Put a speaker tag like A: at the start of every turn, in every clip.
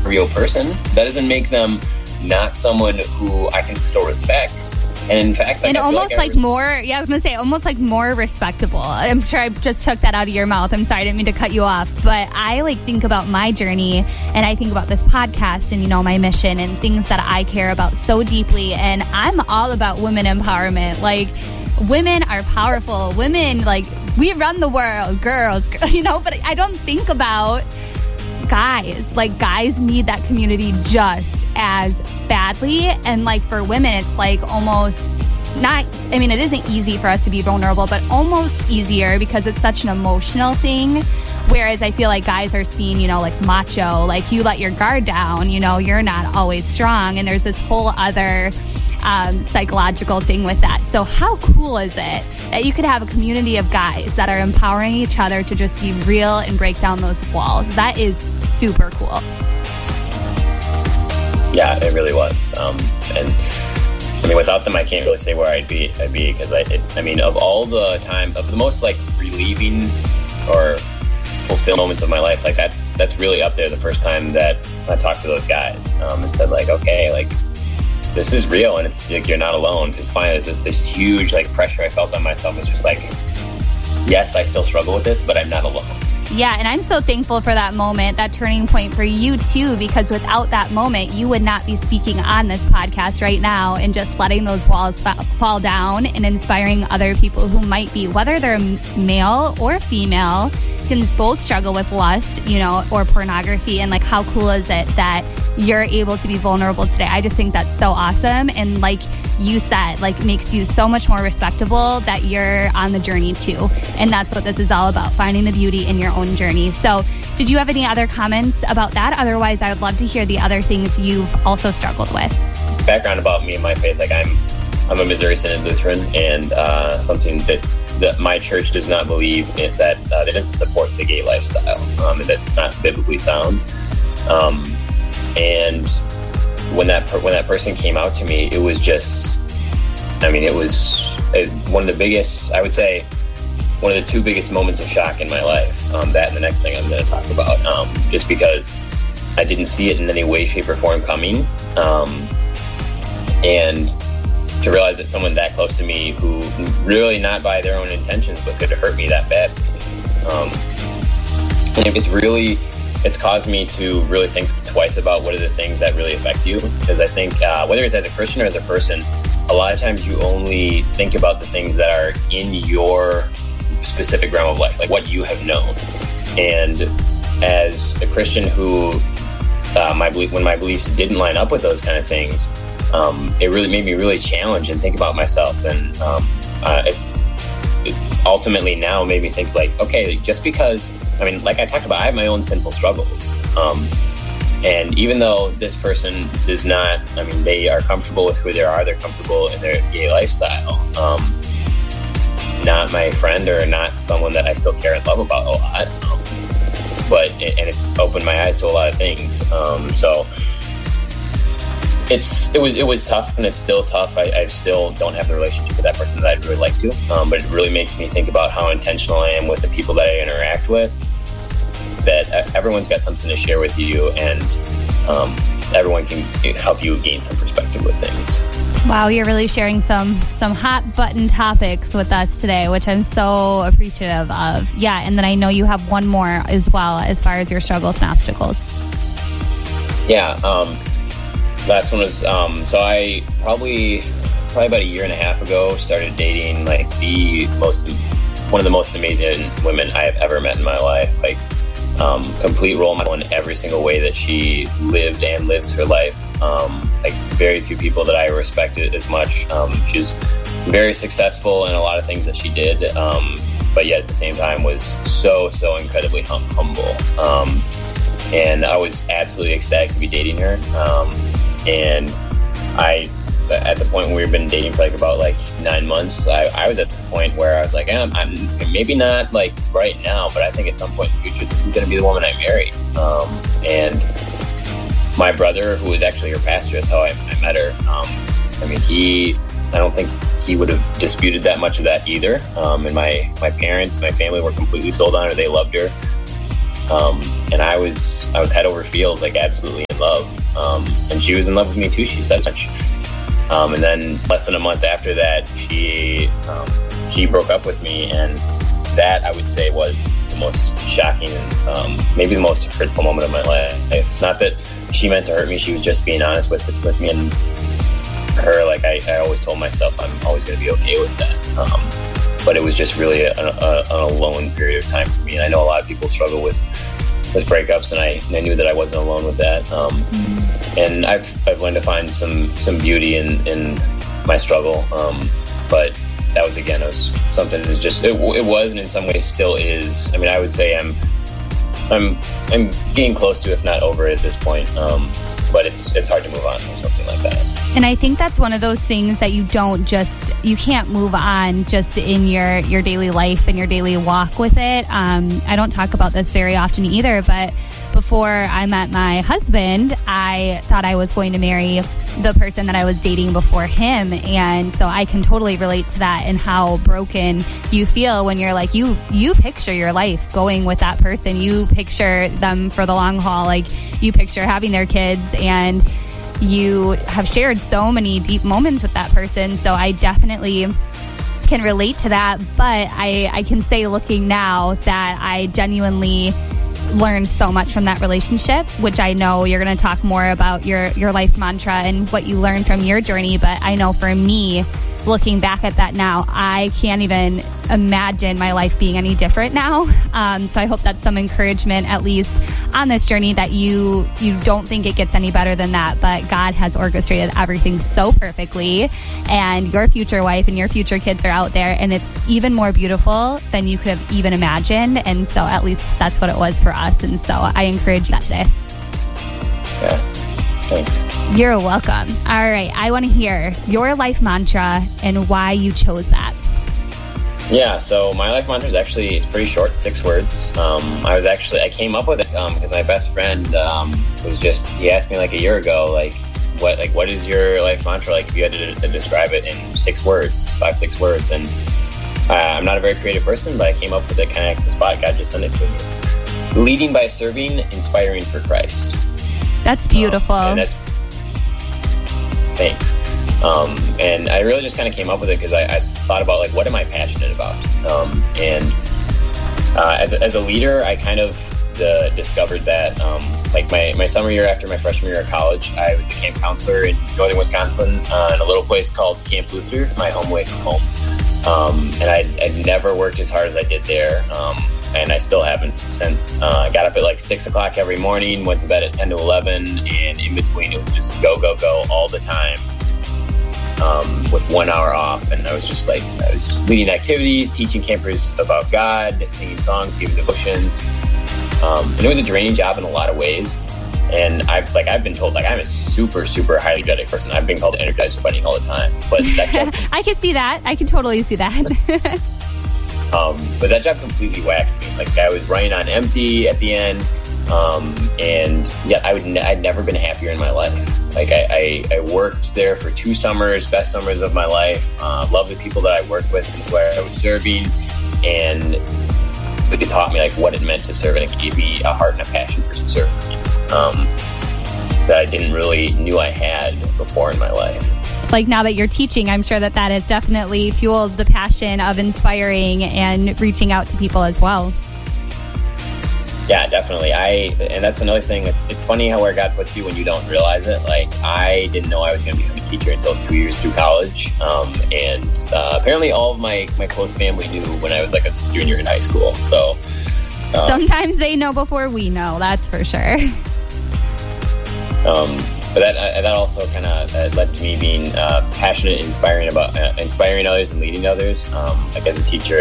A: real person. That doesn't make them not someone who I can still respect. And in fact,
B: and almost like more, I was going to say almost like more respectable. I'm sure I just took that out of your mouth. I'm sorry, I didn't mean to cut you off. But I like think about my journey, and I think about this podcast and, my mission and things that I care about so deeply. And I'm all about women empowerment. Like, women are powerful. Women, like, we run the world, girls, but I don't think about guys. Like, guys need that community just as badly. And like for women, it's like almost not, it isn't easy for us to be vulnerable, but almost easier because it's such an emotional thing. Whereas I feel like guys are seen, like macho, like you let your guard down, you're not always strong. And there's this whole other psychological thing with that. So how cool is it that you could have a community of guys that are empowering each other to just be real and break down those walls? That is super cool.
A: Yeah, it really was. And without them, I can't really say where I'd be because of all the time, of the most like relieving or fulfilled moments of my life, like that's really up there. The first time that I talked to those guys and said like, okay, like this is real, and it's like you're not alone. Because finally, there's this huge like pressure I felt on myself. It's just like, yes, I still struggle with this, but I'm not alone.
B: Yeah, and I'm so thankful for that moment, that turning point for you too, because without that moment, you would not be speaking on this podcast right now and just letting those walls fall down and inspiring other people who might be, whether they're male or female, can both struggle with lust, or pornography. And like, how cool is it that you're able to be vulnerable today? I just think that's so awesome. And like you said, like makes you so much more respectable that you're on the journey too. And that's what this is all about, finding the beauty in your own journey. So did you have any other comments about that? Otherwise, I would love to hear the other things you've also struggled with.
A: Background about me and my faith, like I'm a Missouri Synod Lutheran, and something that my church does not believe in, that it doesn't support the gay lifestyle, and that's not biblically sound. And when that person came out to me, it was just, it was one of the biggest, I would say, one of the two biggest moments of shock in my life. That and the next thing I'm going to talk about, just because I didn't see it in any way, shape, or form coming. And to realize that someone that close to me, who really not by their own intentions, but could hurt me that bad, it's caused me to really think twice about what are the things that really affect you. Because I think whether it's as a Christian or as a person, a lot of times you only think about the things that are in your specific realm of life, like what you have known. And as a Christian who, when my beliefs didn't line up with those kind of things, it really made me really challenge and think about myself. And it ultimately now made me think like, okay, just because, like I talked about, I have my own sinful struggles. And even though this person does not, they are comfortable with who they are, they're comfortable in their gay lifestyle, not my friend or not someone that I still care and love about a lot. And it's opened my eyes to a lot of things. So it was tough, and it's still tough. I still don't have the relationship with that person that I'd really like to. But it really makes me think about how intentional I am with the people that I interact with, that everyone's got something to share with you, and everyone can help you gain some perspective with things.
B: Wow, you're really sharing some hot button topics with us today, which I'm so appreciative of. Yeah, and then I know you have one more as well as far as your struggles and obstacles.
A: Yeah, last one was, so I probably about a year and a half ago started dating like one of the most amazing women I have ever met in my life. Like, complete role model in every single way that she lived and lives her life. Like very few people that I respected as much. She's very successful in a lot of things that she did, but yet at the same time was so incredibly humble. And I was absolutely ecstatic to be dating her. And at the point where we've been dating for about 9 months, I was at the point where I was like, I'm maybe not like right now, but I think at some point in the future, this is going to be the woman I marry. And my brother, who was actually her pastor, that's how I met her. I don't think he would have disputed that much of that either. And my parents, my family were completely sold on her. They loved her. And I was head over heels, like absolutely in love. And she was in love with me too. She said such. And then less than a month after that, she broke up with me, and that I would say was the most shocking and maybe the most hurtful moment of my life. Not that she meant to hurt me; she was just being honest with me and her. Like I always told myself, I'm always going to be okay with that. But it was just really an alone period of time for me. And I know a lot of people struggle with breakups, and I knew that I wasn't alone with that. And I've learned to find some beauty in my struggle. But that was, again, it was something that just it was, and in some ways still is. I mean, I would say I'm getting close to, if not over it at this point. But it's hard to move on from something like that.
B: And I think that's one of those things that you can't move on just in your daily life and your daily walk with it. I don't talk about this very often either, but before I met my husband, I thought I was going to marry the person that I was dating before him. And so I can totally relate to that and how broken you feel when you're like, you picture your life going with that person. You picture them for the long haul. Like you picture having their kids, and you have shared so many deep moments with that person. So I definitely can relate to that. But I can say, looking now, that I genuinely learned so much from that relationship, which I know you're going to talk more about your life mantra and what you learned from your journey. But I know for me, looking back at that now, I can't even imagine my life being any different now. So I hope that's some encouragement, at least on this journey, that you don't think it gets any better than that. But God has orchestrated everything so perfectly, and your future wife and your future kids are out there, and it's even more beautiful than you could have even imagined. And so at least that's what it was for us. And so I encourage you today.
A: Yeah. Thanks.
B: You're welcome. All right. I want to hear your life mantra and why you chose that.
A: Yeah, so my life mantra is it's pretty short, 6 words. I came up with it because my best friend he asked me like a year ago, what is your life mantra? Like, if you had to describe it in 6 words, 5-6 words. And I'm not a very creative person, but I came up with it kind of to spot. God just sent it to me. It's leading by serving, inspiring for Christ.
B: That's beautiful.
A: Thanks. And I really just kind of came up with it because I thought about, like, what am I passionate about? As a leader, I kind of discovered that, my summer year after my freshman year of college, I was a camp counselor in northern Wisconsin in a little place called Camp Luther, my home away from home. And I'd never worked as hard as I did there. And I still haven't since. I got up at like 6 o'clock every morning, went to bed at 10 to 11, and in between it was just go all the time, with 1 hour off. And I was leading activities, teaching campers about God, singing songs, giving devotions. And it was a draining job in a lot of ways. And I've been told, like, I'm a super, super highly energetic person. I've been called the Energizer Bunny all the time. But that job,
B: I can see that. I can totally see that.
A: But that job completely waxed me. Like, I was running on empty at the end, and yet I'd never been happier in my life. Like, I worked there for 2 summers, best summers of my life. Loved the people that I worked with and where I was serving, and it taught me, like, what it meant to serve, and it gave me a heart and a passion for serving that I didn't really knew I had before in my life.
B: Like, now that you're teaching, I'm sure that has definitely fueled the passion of inspiring and reaching out to people as well.
A: Yeah, definitely. And that's another thing. It's funny how where God puts you when you don't realize it. Like, I didn't know I was going to become a teacher until 2 years through college. And apparently all of my close family knew when I was like a junior in high school. So
B: sometimes they know before we know, that's for sure.
A: But that also kind of led to me being passionate, inspiring about inspiring others and leading others. Like, as a teacher,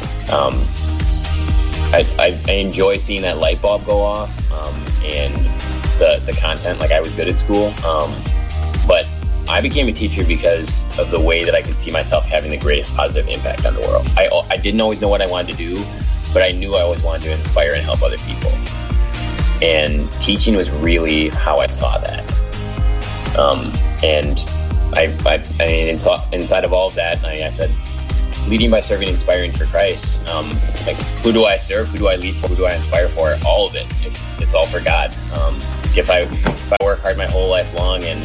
A: I enjoy seeing that light bulb go off, and the content. Like, I was good at school, but I became a teacher because of the way that I could see myself having the greatest positive impact on the world. I didn't always know what I wanted to do, but I knew I always wanted to inspire and help other people. And teaching was really how I saw that. And I mean, inside of all of that, I said, leading by serving, inspiring for Christ. Like, who do I serve? Who do I lead for? Who do I inspire for? All of it. It's all for God. If I work hard my whole life long and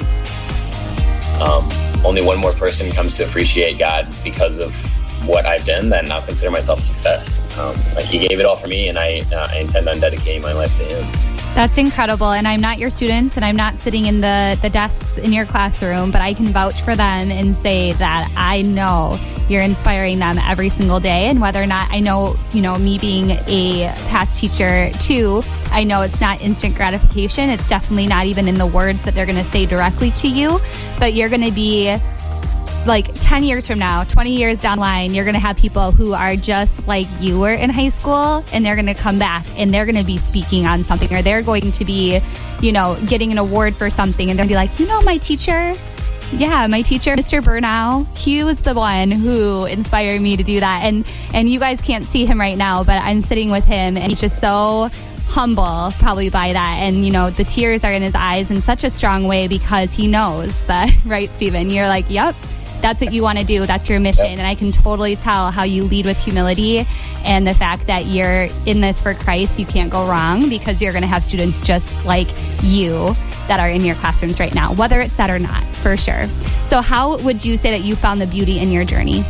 A: only one more person comes to appreciate God because of what I've done, then I'll consider myself a success. Like, he gave it all for me, and I intend on dedicating my life to him.
B: That's incredible. And I'm not your students, and I'm not sitting in the desks in your classroom, but I can vouch for them and say that I know you're inspiring them every single day. And whether or not I know, me being a past teacher too, I know it's not instant gratification. It's definitely not even in the words that they're going to say directly to you, but you're going to be like 10 years from now, 20 years down the line, you're going to have people who are just like you were in high school, and they're going to come back and they're going to be speaking on something, or they're going to be, getting an award for something. And they're going to be like, my teacher, Mr. Bernau, he was the one who inspired me to do that. And you guys can't see him right now, but I'm sitting with him, and he's just so humble probably by that. And, the tears are in his eyes in such a strong way because he knows that, right, Stephen? You're like, yep. That's what you want to do. That's your mission. Yep. And I can totally tell how you lead with humility and the fact that you're in this for Christ. You can't go wrong because you're going to have students just like you that are in your classrooms right now, whether it's said or not, for sure. So how would you say that you found the beauty in your journey?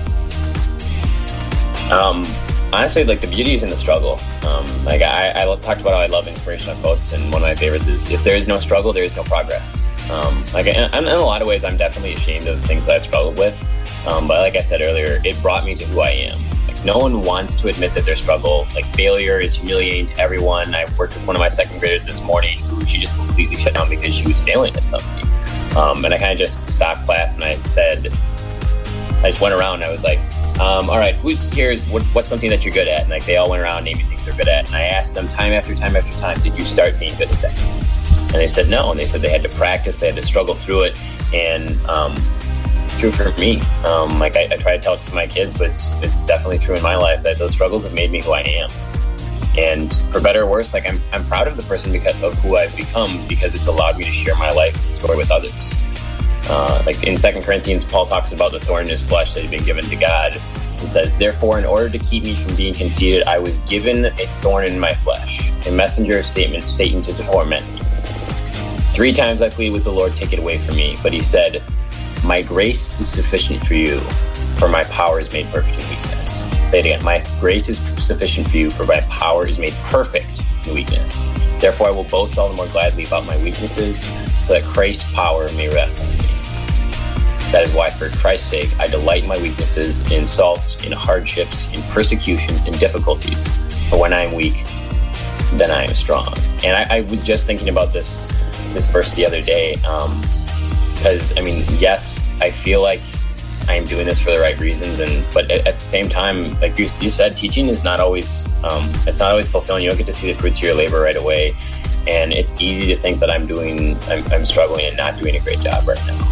A: Honestly, like, the beauty is in the struggle. I talked about how I love inspirational quotes, and one of my favorites is, if there is no struggle, there is no progress. In a lot of ways, I'm definitely ashamed of the things that I've struggled with. But like I said earlier, it brought me to who I am. Like, no one wants to admit that their struggle, like, failure is humiliating to everyone. I worked with one of my second graders this morning who she just completely shut down because she was failing at something. And I kind of just stopped class and I just went around and I was like, all right, who's here? What's something that you're good at? And like, they all went around naming things they're good at. And I asked them time after time after time, did you start being good at that? And they said no, and they said they had to practice, they had to struggle through it, and true for me. I try to tell it to my kids, but it's definitely true in my life that those struggles have made me who I am. And for better or worse, like, I'm proud of the person because of who I've become, because it's allowed me to share my life story with others. Like in 2 Corinthians, Paul talks about the thorn in his flesh that had been given to God. It says, therefore, in order to keep me from being conceited, I was given a thorn in my flesh, a messenger of Satan to torment me. 3 times I pleaded with the Lord, take it away from me. But he said, my grace is sufficient for you, for my power is made perfect in weakness. Say it again. My grace is sufficient for you, for my power is made perfect in weakness. Therefore, I will boast all the more gladly about my weaknesses, so that Christ's power may rest on me. That is why, for Christ's sake, I delight in my weaknesses, in insults, in hardships, in persecutions, in difficulties. For when I am weak, then I am strong. And I was just thinking about this verse the other day, because yes, I feel like I am doing this for the right reasons, but at the same time, like you said, teaching is not always it's not always fulfilling. You don't get to see the fruits of your labor right away, and it's easy to think that I'm struggling and not doing a great job right now.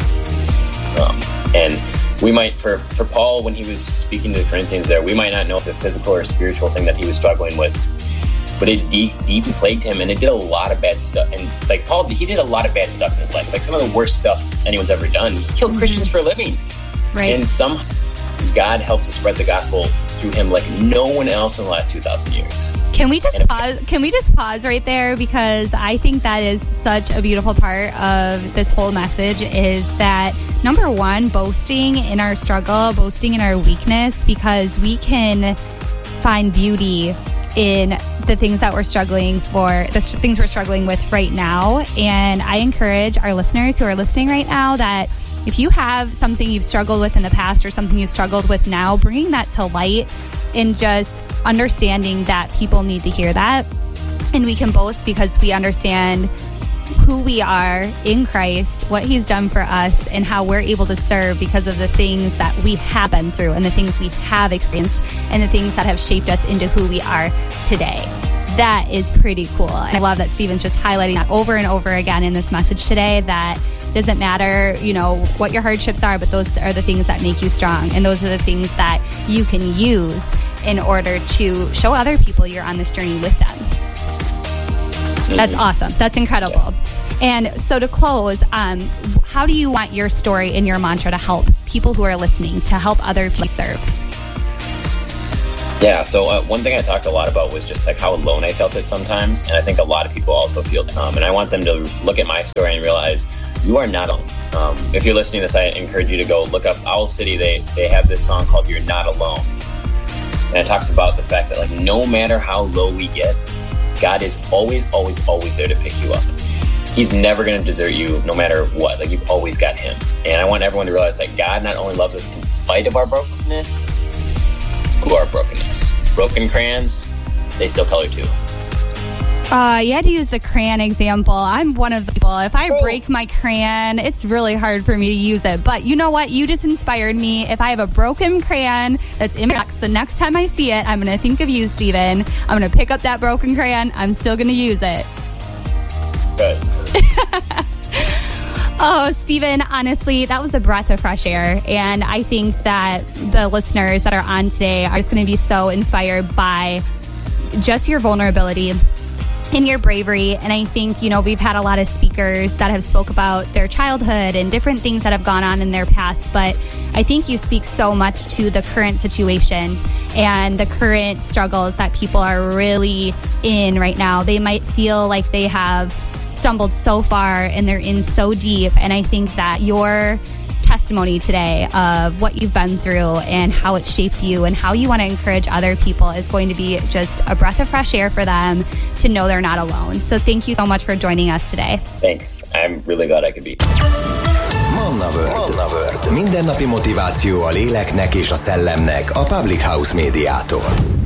A: And we might, for Paul, when he was speaking to the Corinthians there, we might not know if the physical or spiritual thing that he was struggling with, but it deep plagued him, and it did a lot of bad stuff. And like Paul, he did a lot of bad stuff in his life, like some of the worst stuff anyone's ever done. He killed Christians for a living. Right. And somehow God helped to spread the gospel through him like no one else in the last 2,000 years.
B: Can we just pause? Can we just pause right there? Because I think that is such a beautiful part of this whole message, is that, number one, boasting in our struggle, boasting in our weakness, because we can find beauty in the things that we're struggling for, the things we're struggling with right now. And I encourage our listeners who are listening right now that if you have something you've struggled with in the past or something you've struggled with now, bringing that to light and just understanding that people need to hear that. And we can boast because we understand who we are in Christ, what he's done for us, and how we're able to serve because of the things that we have been through and the things we have experienced and the things that have shaped us into who we are today. That is pretty cool. And I love that Stephen's just highlighting that over and over again in this message today, that doesn't matter, what your hardships are, but those are the things that make you strong. And those are the things that you can use in order to show other people you're on this journey with them. That's awesome. That's incredible. And so to close, how do you want your story and your mantra to help people who are listening, to help other people serve?
A: Yeah, so one thing I talked a lot about was just like how alone I felt it sometimes, and I think a lot of people also feel and I want them to look at my story and realize you are not alone. If you're listening to this, I encourage you to go look up Owl City. They have this song called You're Not Alone, and it talks about the fact that like no matter how low we get, God is always there to pick you up. He's never going to desert you no matter what. Like, you've always got him. And I want everyone to realize that God not only loves us in spite of our brokenness, to our brokenness. Broken crayons, they still color too.
B: You had to use the crayon example. I'm one of the people. If I break my crayon, it's really hard for me to use it. But you know what? You just inspired me. If I have a broken crayon that's in my box, the next time I see it, I'm going to think of you, Steven. I'm going to pick up that broken crayon. I'm still going to use it.
A: Good.
B: Oh, Steven, honestly, that was a breath of fresh air. And I think that the listeners that are on today are just going to be so inspired by just your vulnerability and your bravery. And I think, we've had a lot of speakers that have spoke about their childhood and different things that have gone on in their past. But I think you speak so much to the current situation and the current struggles that people are really in right now. They might feel like they have stumbled so far and they're in so deep. And I think that your testimony today of what you've been through and how it shaped you and how you want to encourage other people is going to be just a breath of fresh air for them to know they're not alone. So thank you so much for joining us today.
A: Thanks. I'm really glad I could be.
C: Manna World. Mindennapi motiváció a léleknek és a szellemnek a Public House Médiától.